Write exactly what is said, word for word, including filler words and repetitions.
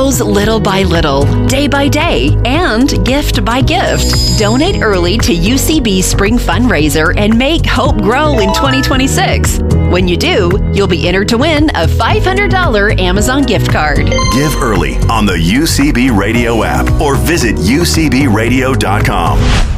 grows little by little, day by day, and gift by gift. Donate early to U C B Spring Fundraiser and make hope grow in twenty twenty-six. When you do, you'll be entered to win a five hundred dollars Amazon gift card. Give early on the U C B Radio app or visit U C B radio dot com.